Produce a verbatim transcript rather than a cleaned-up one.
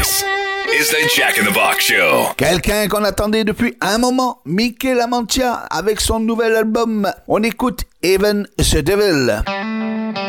This is the Jack in the Box Show. Quelqu'un qu'on attendait depuis un moment, Mickey Lamantia, avec son nouvel album. On écoute Even the Devil.